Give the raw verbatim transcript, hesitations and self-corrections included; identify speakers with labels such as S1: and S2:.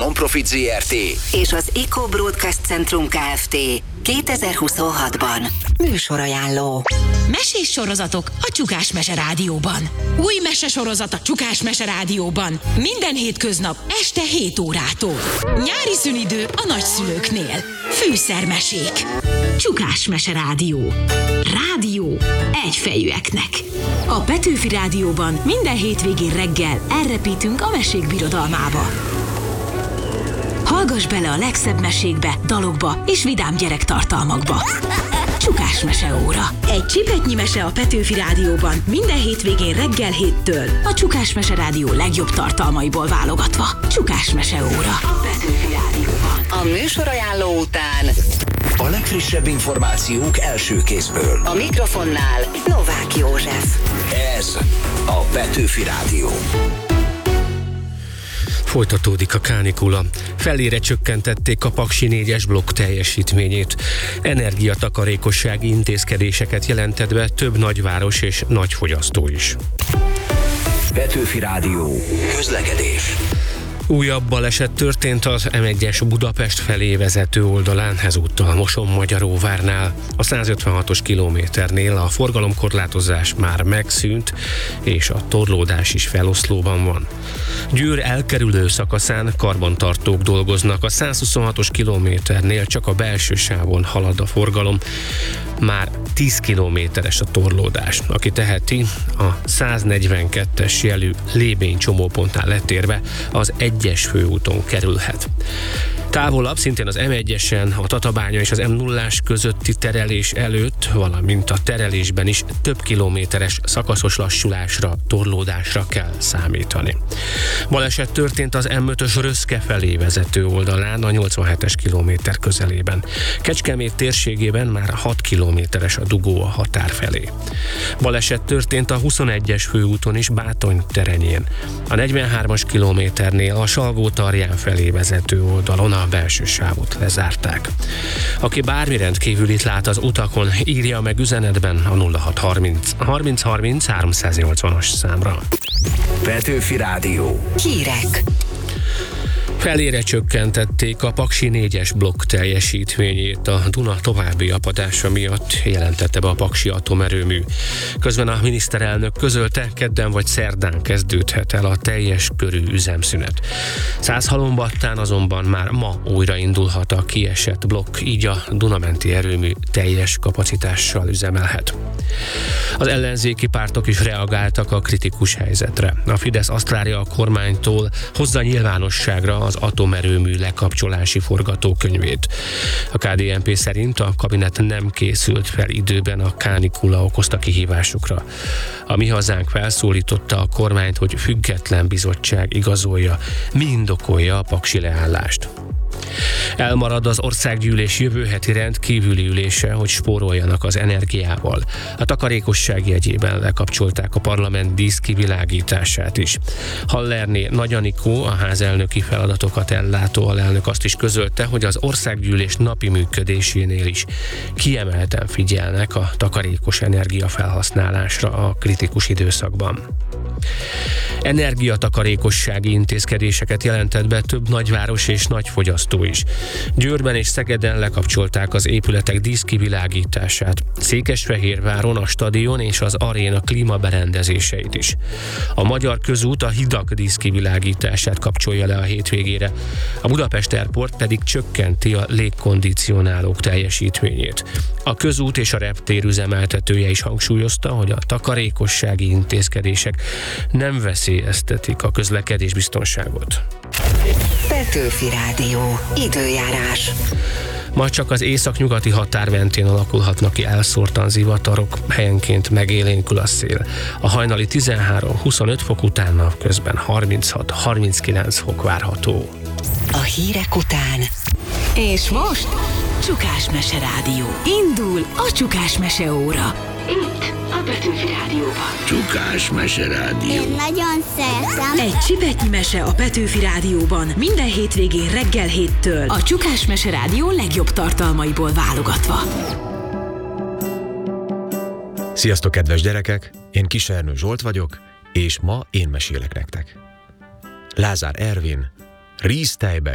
S1: Non-Profit zé er té
S2: és az Eco Broadcast Centrum Kft. kétezer-huszonhatban műsorajánló.
S3: Mesés sorozatok a Csukás Mese Rádióban. Új mesesorozat a Csukás Mese Rádióban. Minden hétköznap este hét órától. Nyári szünidő a nagyszülőknél. Fűszermesék. Csukás Mese Rádió. Rádió egyfejűeknek. A Petőfi Rádióban minden hétvégén reggel elrepítünk a mesék birodalmába. Hallgass bele a legszebb mesékbe, dalokba és vidám gyerektartalmakba. Csukás Mese óra. Egy csipetnyi mese a Petőfi Rádióban minden hétvégén reggel héttől. A Csukás Mese Rádió legjobb tartalmaiból válogatva. Csukás Mese óra. A Petőfi Rádióban.
S2: A műsorajánló után
S1: a legfrissebb információk első kézből.
S2: a mikrofonnál Novák József.
S1: Ez a Petőfi Rádió.
S4: Folytatódik a kánikula. Felére csökkentették a Paksi négyes blokk teljesítményét. Energiatakarékossági intézkedéseket jelentett be több nagyváros és nagyfogyasztó is.
S1: Petőfi Rádió. Közlekedés.
S4: Újabb baleset történt az em egyes Budapest felé vezető oldalán, ezúttal Moson-Magyaróvárnál. A százötvenhatos kilométernél a forgalomkorlátozás már megszűnt, és a torlódás is feloszlóban van. Győr elkerülő szakaszán karbantartók dolgoznak, a százhuszonhatos kilométernél csak a belső sávon halad a forgalom, már tíz kilométeres a torlódás. Aki teheti, a száznegyvenkettes jelű Lébény csomópontnál letérve az egyes főúton kerülhet. Távolabb, szintén az em egyesen, a Tatabánya és az em nullás közötti terelés előtt, valamint a terelésben is több kilométeres szakaszos lassulásra, torlódásra kell számítani. Baleset történt az em ötös Röszke felé vezető oldalán, a nyolcvanhetes kilométer közelében. Kecskemét térségében már hat kilométeres a dugó a határ felé. Baleset történt a huszonegyes főúton is Bátony terenyén. A negyvenhármas kilométernél a Salgó-Tarján felé vezető oldalon a belső sávot lezárták. Aki bármi rendkívülit lát az utakon, írja meg üzenetben a nulla hat harminc harminc harminc háromszáznyolcvanas számra.
S1: Petőfi Rádió.
S2: Hírek.
S4: Felére csökkentették a Paksi négyes blokk teljesítményét a Duna további apadása miatt, jelentette be a Paksi atomerőmű. Közben a miniszterelnök közölte, kedden vagy szerdán kezdődhet el a teljes körű üzemszünet. Százhalombattán azonban már ma újraindulhat a kiesett blokk, így a Dunamenti erőmű teljes kapacitással üzemelhet. Az ellenzéki pártok is reagáltak a kritikus helyzetre. A Fidesz azt várja a kormánytól, hozza nyilvánosságra az atomerőmű lekapcsolási forgatókönyvét. A ká dé en pé szerint a kabinet nem készült fel időben a kánikula okozta kihívásokra. A Mi Hazánk felszólította a kormányt, hogy független bizottság igazolja, mi indokolja a paksi leállást. Elmarad az országgyűlés jövő heti rendkívüli ülése, hogy spóroljanak az energiával. A takarékosság jegyében lekapcsolták a parlament díszkivilágítását is. Hallerné Nagy Anikó, a házelnöki feladatokat ellátó alelnök azt is közölte, hogy az országgyűlés napi működésénél is kiemelten figyelnek a takarékos energiafelhasználásra a kritikus időszakban. Energiatakarékossági intézkedéseket jelentett be több nagyváros és nagyfogyasztó is. Győrben és Szegeden lekapcsolták az épületek díszkivilágítását, Székesfehérváron a stadion és az aréna klímaberendezéseit is. A Magyar Közút a hidak díszkivilágítását kapcsolja le a hétvégére, a Budapest Airport pedig csökkenti a légkondicionálók teljesítményét. A közút és a reptér üzemeltetője is hangsúlyozta, hogy a takarékossági intézkedések nem veszélyeztetik a közlekedés biztonságot.
S2: Petőfi Rádió. Időjárás.
S4: Ma csak az északnyugati határ mentén alakulhatnak ki elszórtan zivatarok, helyenként megélénkül a szél. A hajnali tizenhárom-huszonöt fok után napközben harminchat-harminckilenc fok várható.
S2: A hírek után. És most Csukás Mese Rádió. Indul a Csukás Mese óra. Itt a Petőfi Rádióban.
S1: Csukás Mese Rádió.
S5: Én nagyon szeretem.
S3: Egy csipetnyi mese a Petőfi Rádióban minden hétvégén reggel héttől. A Csukás Mese Rádió legjobb tartalmaiból válogatva.
S6: Sziasztok, kedves gyerekek! Én Kisernő Zsolt vagyok, és ma én mesélek nektek. Lázár Ervin, ríztejbe